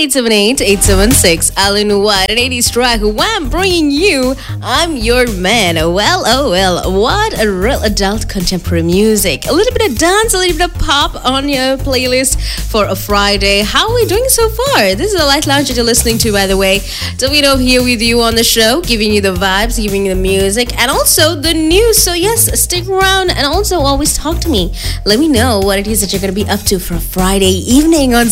878-876. Alan White, an 80s track. Wham, bringing you I'm Your Man. Well, oh well, what a real adult contemporary music. A little bit of dance, a little bit of pop on your playlist for a Friday. How are we doing so far? This is the Light Lounge that you're listening to, by the way. Davino here with you on the show, giving you the vibes, giving you the music, and also the news. So yes, stick around and also always talk to me. Let me know what it is that you're going to be up to for a Friday evening on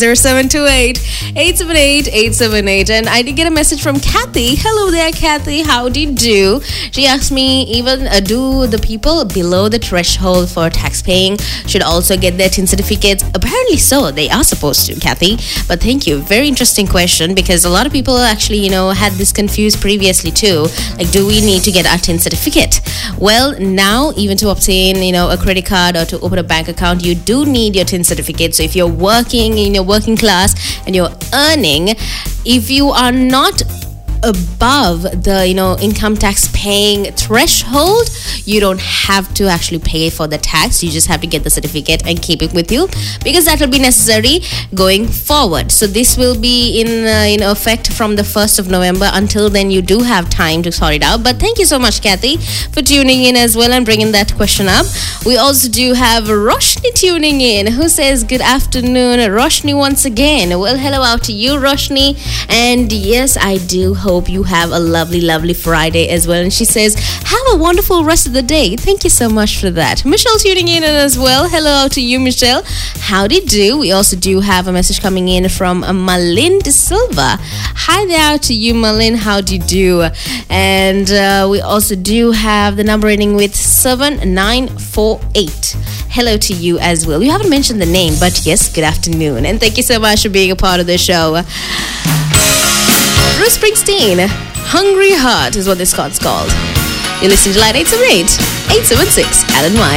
0728-878-878. And I did get a message from Kathy. Hello there, Kathy. How do you do? She asked me, even do the people below the threshold for tax paying should also get their TIN certificates? Apparently so. They are supposed to, Kathy. But thank you. Very interesting question, because a lot of people actually, had this confused previously too. Like, do we need to get our TIN certificate? Well, now even to obtain, a credit card or to open a bank account, you do need your TIN certificate. So if you're working in your working class and you're earning, if you are not above the income tax paying threshold, you don't have to actually pay for the tax. You just have to get the certificate and keep it with you, because that will be necessary going forward. So this will be in effect from the 1st of November. Until then, you do have time to sort it out. But thank you so much, Kathy, for tuning in as well and bringing that question up. We also do have Roshni tuning in, who says good afternoon, Roshni, once again. Well, hello out to you, Roshni. And yes, I do hope you have a lovely Friday as well. And she says, have a wonderful rest of the day. Thank you so much for that. Michelle tuning in as well. Hello out to you, Michelle. How do you do? We also do have a message coming in from Malin De Silva. Hi there out to you, Malin. How do you do? And we also do have the number ending with 7948. Hello to you as well. You haven't mentioned the name, but yes, good afternoon. And thank you so much for being a part of the show. Bruce Springsteen, Hungry Heart is what this song's called. You're listening to Light 878, 876, Alan White.